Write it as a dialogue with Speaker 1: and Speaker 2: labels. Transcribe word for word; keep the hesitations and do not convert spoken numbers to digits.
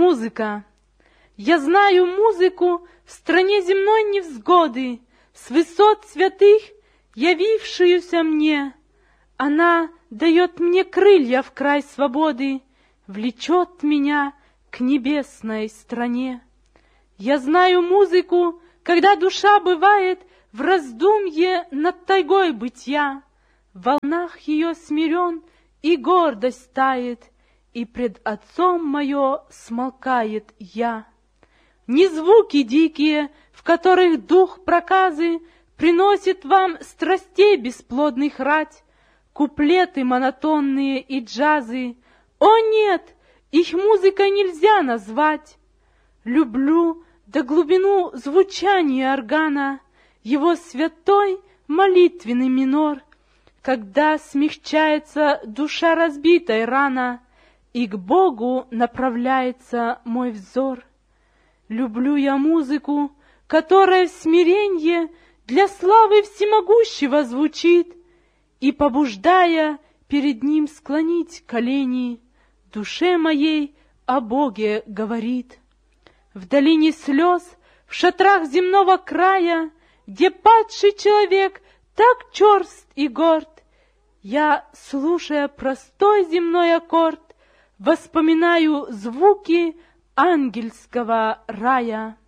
Speaker 1: Музыка. Я знаю музыку в стране земной невзгоды, с высот святых, явившуюся мне. Она дает мне крылья в край свободы, влечет меня к небесной стране. Я знаю музыку, когда душа бывает в раздумье над тайгой бытия, в волнах ее смирен и гордость тает, и пред Отцом мое смолкает я. Не звуки дикие, в которых дух проказы приносит вам страстей бесплодных рать, куплеты монотонные и джазы. О нет, их музыкой нельзя назвать. Люблю до глубину звучания органа, его святой молитвенный минор, когда смягчается душа разбитой рана, и к Богу направляется мой взор. Люблю я музыку, которая в смиренье для славы всемогущего звучит, и, побуждая перед ним склонить колени, душе моей о Боге говорит. В долине слез, в шатрах земного края, где падший человек так черст и горд, я, слушая простой земной аккорд, воспоминаю звуки ангельского рая.